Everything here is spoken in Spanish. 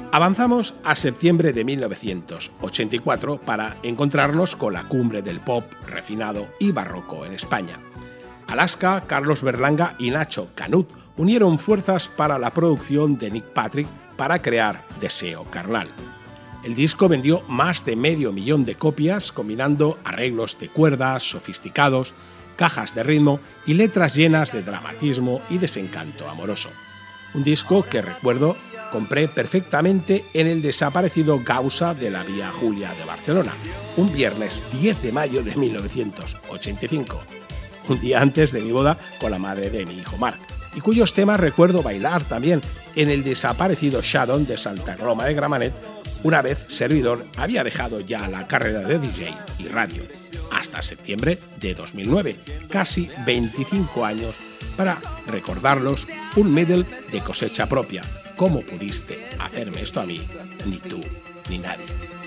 Avanzamos a septiembre de 1984 para encontrarnos con la cumbre del pop refinado y barroco en España. Alaska, Carlos Berlanga y Nacho Canut unieron fuerzas para la producción de Nick Patrick para crear Deseo Carnal. El disco vendió más de 500.000 de copias, combinando arreglos de cuerdas sofisticados, cajas de ritmo y letras llenas de dramatismo y desencanto amoroso. Un disco que, recuerdo, compré perfectamente en el desaparecido Gausa de la Vía Julia de Barcelona, un viernes 10 de mayo de 1985, un día antes de mi boda con la madre de mi hijo Marc, y cuyos temas recuerdo bailar también en el desaparecido Shadow de Santa Roma de Gramenet, una vez servidor había dejado ya la carrera de DJ y radio, hasta septiembre de 2009, casi 25 años, para recordarlos un medley de cosecha propia. ¿Cómo pudiste hacerme esto a mí? Ni tú, ni nadie.